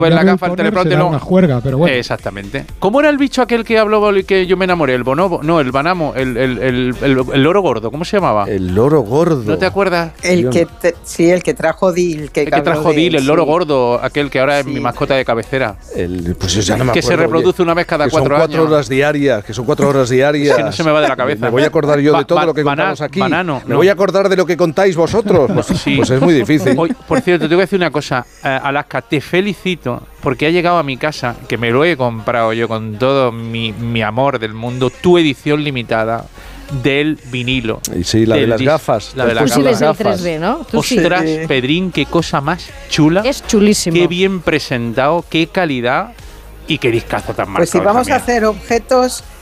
Pues la gafa, el teleprompter. Una juerga, pero bueno. Exactamente. ¿Cómo era el bicho aquel que habló y que yo me enamoré? El bonobo. No, el banamo. El loro gordo. ¿Cómo se llamaba? El loro gordo. ¿No te acuerdas? El que trajo Dil. El que trajo Dil, el loro gordo, aquel que ahora es mi mascota de cabecera. Pues ya no me acuerdo. Que se reproduce una vez cada 4 años. Son 4 horas diarias, que son 4 horas diarias. Es que no se me va de la cabeza. Me voy a acordar yo de todo lo que contamos aquí. Me voy a acordar de lo que contáis vosotros. Pues es muy difícil. Por cierto, te voy a decir una cosa. Alaska, te felicito porque ha llegado a mi casa, que me lo he comprado yo con todo mi amor del mundo, tu edición limitada del vinilo. Y sí, la de las gafas. La de las gafas. Tú sí ves el 3D, ¿no? Ostras, sí. Pedrín, qué cosa más chula. Es chulísimo. Qué bien presentado, qué calidad y qué discazo tan marcado. Pues si vamos también. a hacer objetos